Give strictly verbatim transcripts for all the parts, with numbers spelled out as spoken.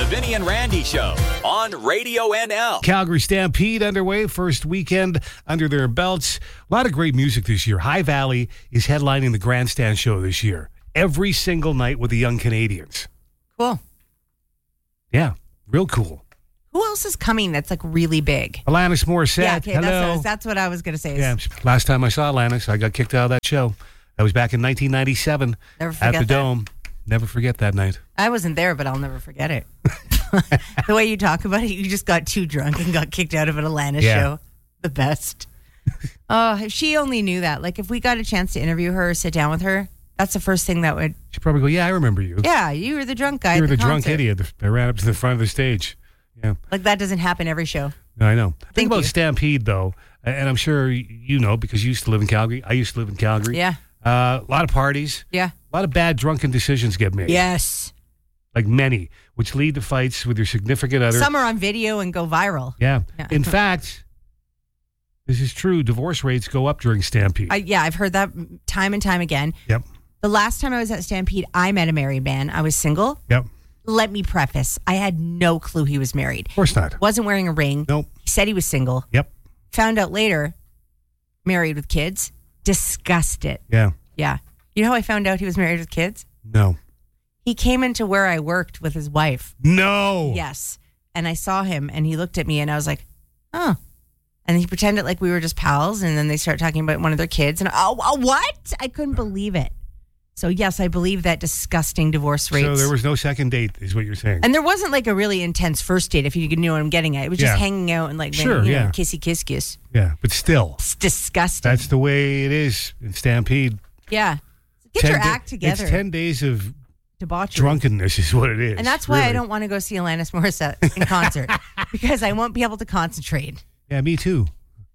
The Vinny and Randy Show on Radio N L. Calgary Stampede underway, first weekend under their belts. A lot of great music this year. High Valley is headlining the Grandstand show this year. Every single night with the Young Canadians. Cool. Yeah, real cool. Who else is coming that's like really big? Alanis Morissette. Yeah, okay, hello. that's what, that's what I was going to say. Yeah, last time I saw Alanis, I got kicked out of that show. That was back in nineteen ninety-seven Never forget at the that. Dome. Never forget that night. I wasn't there, but I'll never forget it. The way you talk about it, you just got too drunk and got kicked out of an Alanis Yeah. show. The best. Oh, if she only knew that. Like, if we got a chance to interview her or sit down with her, that's the first thing that would... She'd probably go, yeah, I remember you. Yeah, you were the drunk guy You were at the, the drunk concert. idiot that ran up to the front of the stage. Yeah. Like, that doesn't happen every show. No, I know. Think Thank about you. Stampede, though, and I'm sure you know because you used to live in Calgary. I used to live in Calgary. Yeah. Uh, a lot of parties. Yeah. A lot of bad drunken decisions get made. Yes. Like many, which lead to fights with your significant other. Some are on video and go viral. Yeah. Yeah. In fact, this is true. Divorce rates go up during Stampede. I, yeah, I've heard that time and time again. Yep. The last time I was at Stampede, I met a married man. I was single. Yep. Let me preface, I had no clue he was married. Of course not. Wasn't wearing a ring. Nope. He said he was single. Yep. Found out later, married with kids. Discussed it. Yeah. Yeah. You know how I found out he was married with kids? No. He came into where I worked with his wife. No. Yes. And I saw him and he looked at me and I was like, oh. And he pretended like we were just pals. And then they start talking about one of their kids. And oh, oh, what? I couldn't believe it. So, yes, I believe that disgusting divorce rates. So there was no second date, is what you're saying. And there wasn't like a really intense first date, if you know what I'm getting at. It was just Yeah. hanging out and like, Sure, you know, yeah. kissy kiss kiss. Yeah, but still, It's disgusting. that's the way it is in Stampede. yeah. Get Ten your da- act together. It's ten days of Debauchery. drunkenness is what it is. And that's why I really. don't want to go see Alanis Morissette in concert because I won't be able to concentrate. Yeah, me too.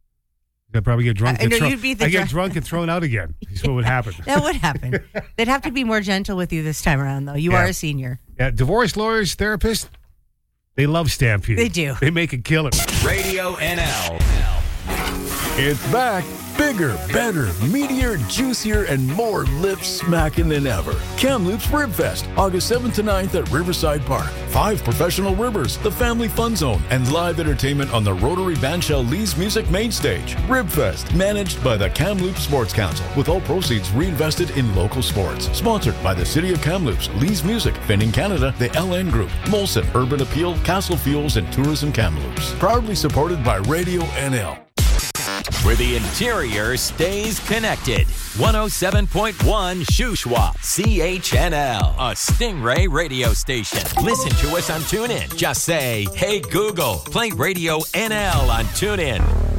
I'd probably get drunk. I and know, throw- you'd be the I get drunk- drunk and thrown out again. Is what would happen. That would happen. They'd have to be more gentle with you this time around, though. You Yeah. are a senior. Yeah, divorce lawyers, therapists, they love Stampede. They do. They make it kill it. Radio N L. It's back. Bigger, better, meatier, juicier, and more lip smacking than ever. Kamloops Rib Fest, August seventh to ninth at Riverside Park. Five professional ribbers, the Family Fun Zone, and live entertainment on the Rotary Bandshell Lee's Music Main Stage. Rib Fest, managed by the Kamloops Sports Council, with all proceeds reinvested in local sports. Sponsored by the City of Kamloops, Lee's Music, Finning Canada, the L N Group, Molson, Urban Appeal, Castle Fuels, and Tourism Kamloops. Proudly supported by Radio N L. Where the interior stays connected. one oh seven point one Shuswap, C H N L, a Stingray radio station. Listen to us on TuneIn. Just say, hey Google, play Radio N L on TuneIn.